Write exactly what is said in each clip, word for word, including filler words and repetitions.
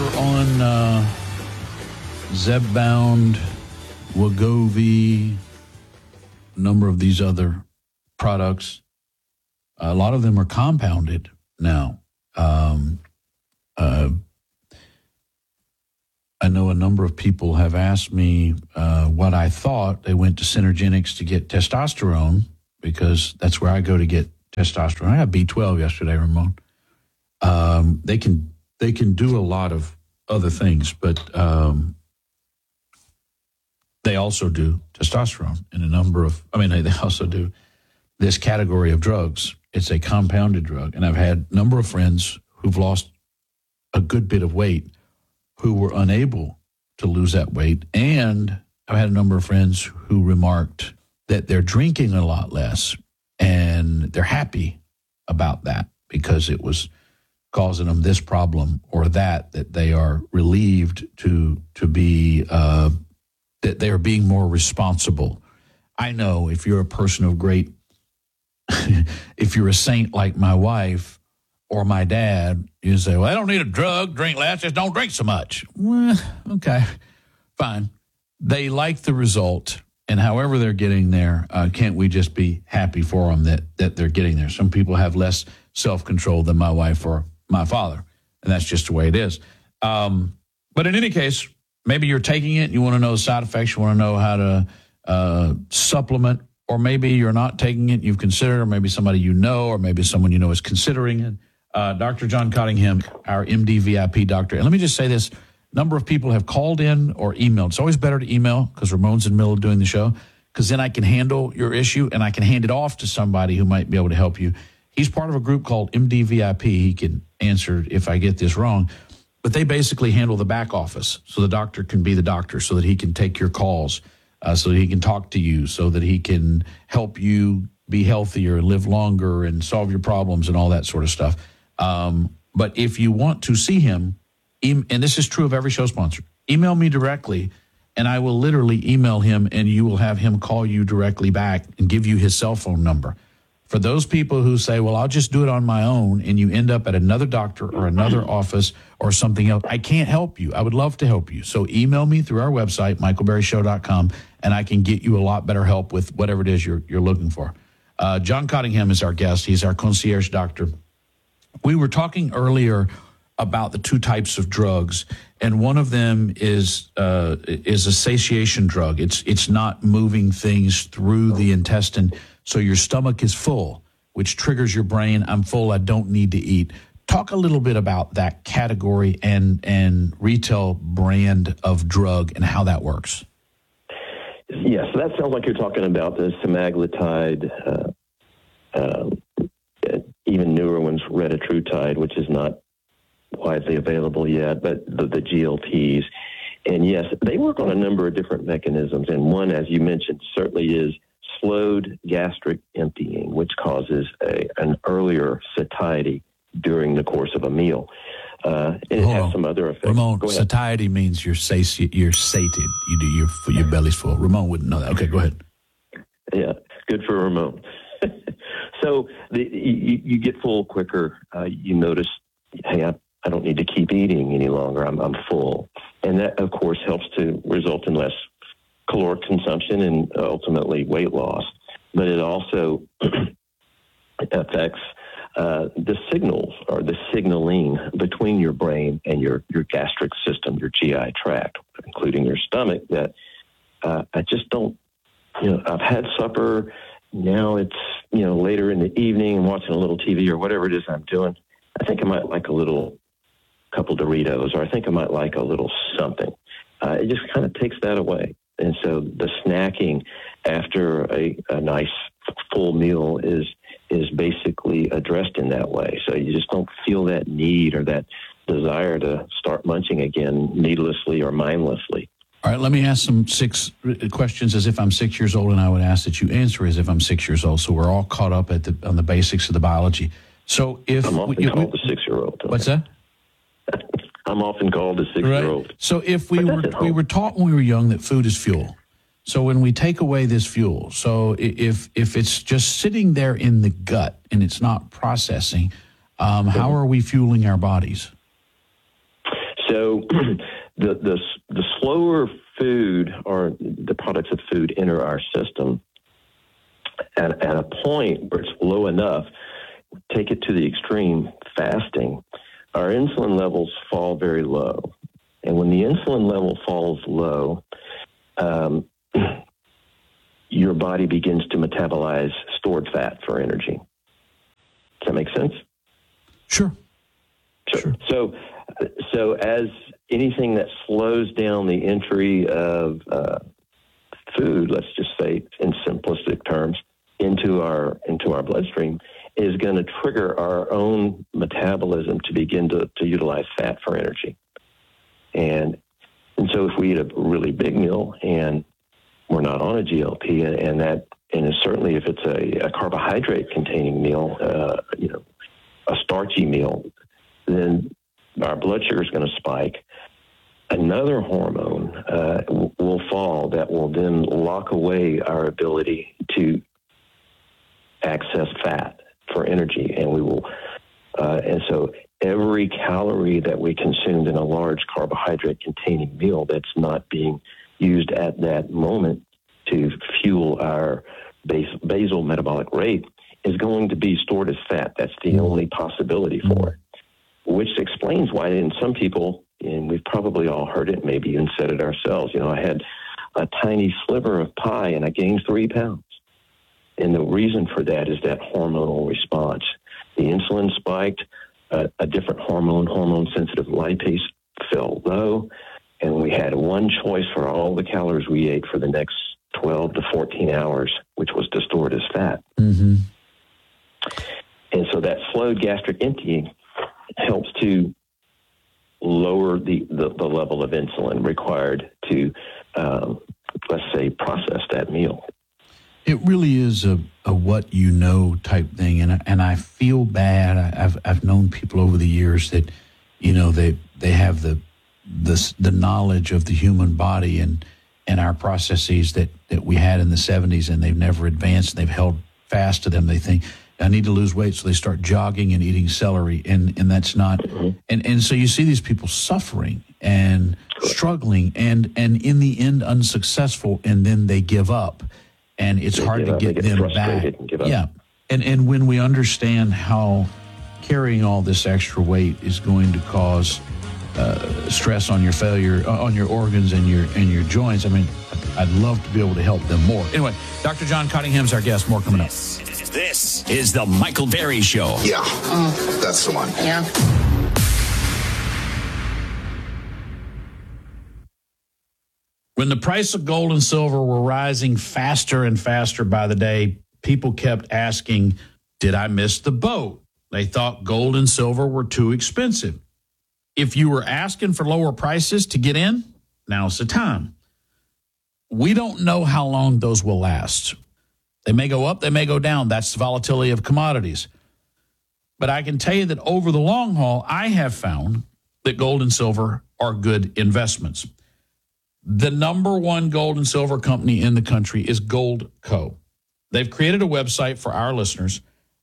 on uh, Zepbound, Wegovy, a number of these other products. A lot of them are compounded now. Um, uh, I know a number of people have asked me uh, what I thought. They went to Synergenics to get testosterone because that's where I go to get testosterone. I got B twelve yesterday, Ramon. Um, they can they can do a lot of other things, but um, they also do testosterone in a number of. I mean, they also do this category of drugs. It's a compounded drug, and I've had a number of friends who've lost a good bit of weight who were unable to lose that weight. And I've had a number of friends who remarked that they're drinking a lot less and they're happy about that because it was causing them this problem or that, that they are relieved to, to be, uh, that they are being more responsible. I know if you're a person of great, if you're a saint like my wife, or my dad, you say, well, I don't need a drug, drink less, just don't drink so much. Well, okay, fine. They like the result, and however they're getting there, uh, can't we just be happy for them that, that they're getting there? Some people have less self-control than my wife or my father, and that's just the way it is. Um, but in any case, maybe you're taking it, you want to know the side effects, you want to know how to uh, supplement, or maybe you're not taking it, you've considered, or maybe somebody you know, or maybe someone you know is considering it. Uh, Doctor John Cottingham, our M D V I P doctor. And let me just say this, a number of people have called in or emailed. It's always better to email because Ramon's in the middle of doing the show, because then I can handle your issue and I can hand it off to somebody who might be able to help you. He's part of a group called M D V I P. He can answer if I get this wrong. But they basically handle the back office so the doctor can be the doctor, so that he can take your calls, uh, so that he can talk to you, so that he can help you be healthier, live longer, and solve your problems and all that sort of stuff. Um, but if you want to see him, em- and this is true of every show sponsor, email me directly, and I will literally email him, and you will have him call you directly back and give you his cell phone number. For those people who say, well, I'll just do it on my own, and you end up at another doctor or another office or something else, I can't help you. I would love to help you. So email me through our website, michael berry show dot com, and I can get you a lot better help with whatever it is you're, you're looking for. Uh, John Cottingham is our guest. He's our concierge doctor. We were talking earlier about the two types of drugs, and one of them is uh, is a satiation drug. It's it's not moving things through the intestine, so your stomach is full, which triggers your brain. I'm full. I don't need to eat. Talk a little bit about that category and and retail brand of drug and how that works. Yes, that sounds like you're talking about the semaglutide. Uh, uh, even newer ones, retatrutide, which is not widely available yet, but the, the G L Ps. And yes, they work on a number of different mechanisms. And one, as you mentioned, certainly is slowed gastric emptying, which causes a, an earlier satiety during the course of a meal. Uh, and it Hold has on. some other effects. Ramon, satiety means you're sati- you're sated. You do your your belly's full. Ramon wouldn't know that. Okay, go ahead. Yeah, good for Ramon. So the, you, you get full quicker. Uh, you notice, hey, I, I don't need to keep eating any longer. I'm, I'm full. And that, of course, helps to result in less caloric consumption and ultimately weight loss. But it also affects uh, the signals or the signaling between your brain and your, your gastric system, your G I tract, including your stomach, that uh, I just don't, you know, I've had supper. Now it's, you know, later in the evening and watching a little T V or whatever it is I'm doing. I think I might like a little couple Doritos, or I think I might like a little something. Uh, it just kind of takes that away. And so the snacking after a, a nice full meal is is basically addressed in that way. So you just don't feel that need or that desire to start munching again needlessly or mindlessly. All right, let me ask some six questions as if I'm six years old, and I would ask that you answer as if I'm six years old, so we're all caught up at the on the basics of the biology. So if I'm often we, called we, a six-year-old. What's that? I'm often called a six-year-old. Right. So if we were we were taught when we were young that food is fuel. So when we take away this fuel, so if if it's just sitting there in the gut and it's not processing, um, how are we fueling our bodies? So the, the the slower food or the products of food enter our system at, at a point where it's low enough, take it to the extreme, fasting, our insulin levels fall very low. And when the insulin level falls low, um, your body begins to metabolize stored fat for energy. Does that make sense? Sure. Sure. Sure. So, so as anything that slows down the entry of uh, food, let's just say in simplistic terms, into our into our bloodstream, is going to trigger our own metabolism to begin to, to utilize fat for energy. And and so if we eat a really big meal and we're not on a G L P, and, and that and certainly if it's a, a carbohydrate containing meal, uh, you know, a starchy meal, then our blood sugar is going to spike. Another hormone uh, w- will fall that will then lock away our ability to access fat for energy, and we will. Uh, and so every calorie that we consumed in a large carbohydrate-containing meal that's not being used at that moment to fuel our base, basal metabolic rate is going to be stored as fat. That's the only possibility for it, which explains why in some people, and we've probably all heard it, maybe even said it ourselves, you know, I had a tiny sliver of pie and I gained three pounds. And the reason for that is that hormonal response. The insulin spiked, uh, a different hormone, hormone-sensitive lipase, fell low, and we had one choice for all the calories we ate for the next twelve to fourteen hours, which was to store it as fat. Mm-hmm. And so that slowed gastric emptying helps to lower the, the, the level of insulin required to, um, let's say, process that meal. It really is a, a what you know type thing, and and I feel bad. I, I've I've known people over the years that, you know, they they have the the the knowledge of the human body and and our processes that, that we had in the seventies, and they've never advanced. They've held fast to them. They think, I need to lose weight, so they start jogging and eating celery, and and that's not. Mm-hmm. And and so you see these people suffering and struggling, and and in the end unsuccessful, and then they give up. And it's they hard to up, get, get them back. And give up. Yeah. And and when we understand how carrying all this extra weight is going to cause uh, stress on your failure, uh, on your organs and your and your joints, I mean, I'd love to be able to help them more. Anyway, Doctor John Cottingham's our guest. More coming up. This is the Michael Berry Show. Yeah, uh, that's the one. Yeah. When the price of gold and silver were rising faster and faster by the day, people kept asking, did I miss the boat? They thought gold and silver were too expensive. If you were asking for lower prices to get in, now's the time. We don't know how long those will last. They may go up, they may go down. That's the volatility of commodities. But I can tell you that over the long haul, I have found that gold and silver are good investments. The number one gold and silver company in the country is Goldco. They've created a website for our listeners,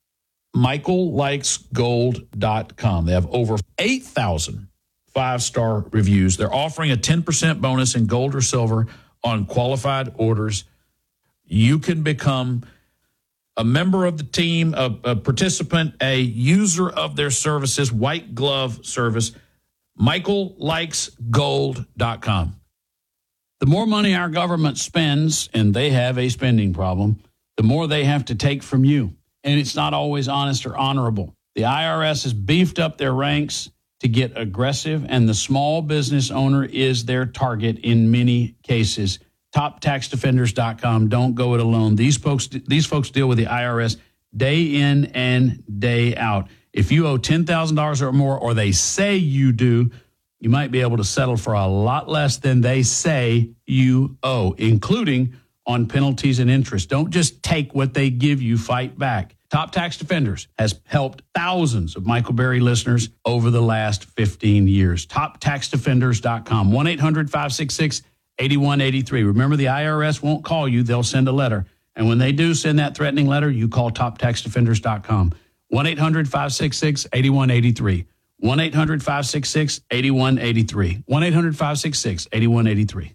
michael likes gold dot com. They have over eight thousand five-star reviews. They're offering a ten percent bonus in gold or silver on qualified orders. You can become a member of the team, a, a participant, a user of their services, white glove service, michael likes gold dot com. The more money our government spends, and they have a spending problem, the more they have to take from you. And it's not always honest or honorable. The I R S has beefed up their ranks to get aggressive, and the small business owner is their target in many cases. top tax defenders dot com. Don't go it alone. These folks, these folks deal with the I R S day in and day out. If you owe ten thousand dollars or more, or they say you do, you might be able to settle for a lot less than they say you owe, including on penalties and interest. Don't just take what they give you, fight back. Top Tax Defenders has helped thousands of Michael Berry listeners over the last fifteen years. top tax defenders dot com, one eight hundred five six six eight one eight three. Remember, the I R S won't call you. They'll send a letter. And when they do send that threatening letter, you call top tax defenders dot com, one eight hundred five six six eight one eight three. one eight hundred five six six eight one eight three. one eight hundred five six six eight one eight three.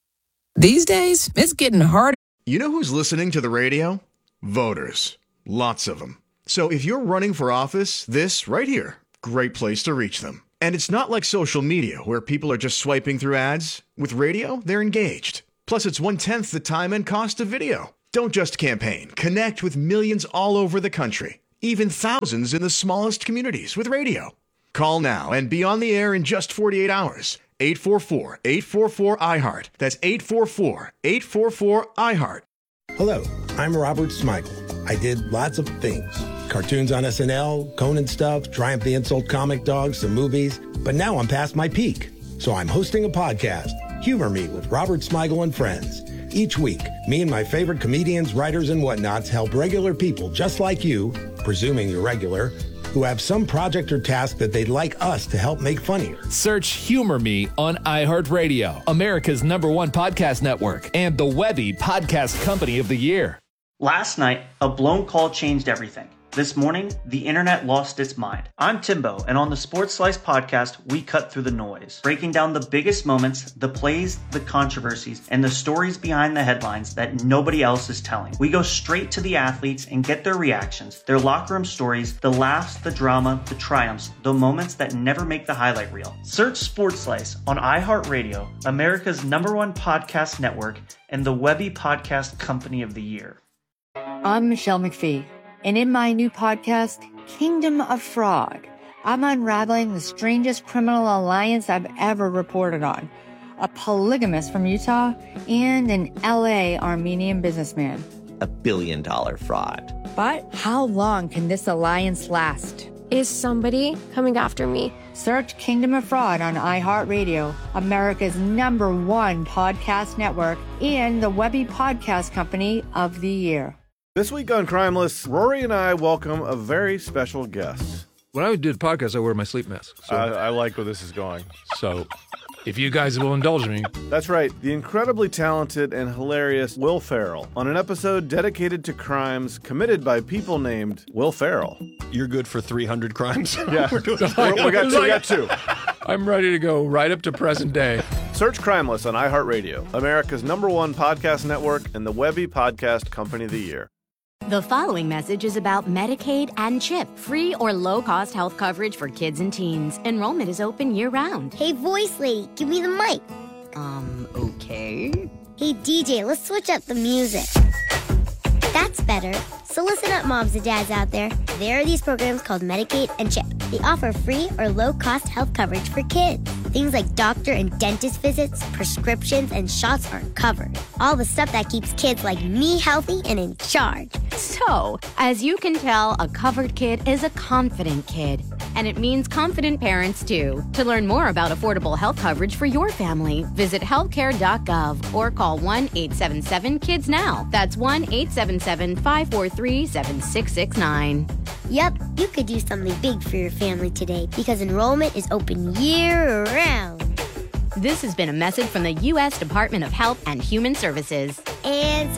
These days, it's getting harder. You know who's listening to the radio? Voters. Lots of them. So if you're running for office, this right here, great place to reach them. And it's not like social media where people are just swiping through ads. With radio, they're engaged. Plus, it's one-tenth the time and cost of video. Don't just campaign. Connect with millions all over the country. Even thousands in the smallest communities with radio. Call now and be on the air in just forty-eight hours. eight four four, eight four four, I heart. That's eight four four, eight four four, I heart. Hello, I'm Robert Smigel. I did lots of things. Cartoons on S N L, Conan stuff, Triumph the Insult comic dogs, some movies. But now I'm past my peak. So I'm hosting a podcast, Humor Me with Robert Smigel and Friends. Each week, me and my favorite comedians, writers, and whatnots help regular people just like you, presuming you're regular, who have some project or task that they'd like us to help make funnier. Search Humor Me on iHeartRadio, America's number one podcast network, and the Webby Podcast Company of the Year. Last night, a blown call changed everything. This morning, the internet lost its mind. I'm Timbo, and on the Sports Slice podcast, we cut through the noise, breaking down the biggest moments, the plays, the controversies, and the stories behind the headlines that nobody else is telling. We go straight to the athletes and get their reactions, their locker room stories, the laughs, the drama, the triumphs, the moments that never make the highlight reel. Search Sports Slice on iHeartRadio, America's number one podcast network, and the Webby Podcast Company of the Year. I'm Michelle McPhee. And in my new podcast, Kingdom of Fraud, I'm unraveling the strangest criminal alliance I've ever reported on. A polygamist from Utah and an L A Armenian businessman. A billion dollar fraud. But how long can this alliance last? Is somebody coming after me? Search Kingdom of Fraud on iHeartRadio, America's number one podcast network, and the Webby Podcast Company of the Year. This week on Crimeless, Rory and I welcome a very special guest. When I do the podcast, I wear my sleep mask. So. I, I like where this is going. So, if you guys will indulge me. That's right. The incredibly talented and hilarious Will Ferrell on an episode dedicated to crimes committed by people named Will Ferrell. You're good for three hundred crimes? Yeah. We're doing We're, we, got two, we got two. I'm ready to go right up to present day. Search Crimeless on iHeartRadio, America's number one podcast network, and the Webby Podcast Company of the Year. The following message is about Medicaid and CHIP, free or low-cost health coverage for kids and teens. Enrollment is open year-round. Hey, voice lady, give me the mic. Um, okay. Hey, D J, let's switch up the music. That's better. So listen up, moms and dads out there. There are these programs called Medicaid and CHIP. They offer free or low-cost health coverage for kids. Things like doctor and dentist visits, prescriptions, and shots are covered. All the stuff that keeps kids like me healthy and in charge. So, as you can tell, a covered kid is a confident kid. And it means confident parents, too. To learn more about affordable health coverage for your family, visit healthcare dot gov or call one eight seven seven kids now. That's one eight seven seven, five four three, seven six six nine. Yep, you could do something big for your family today because enrollment is open year-round. This has been a message from the U S Department of Health and Human Services. And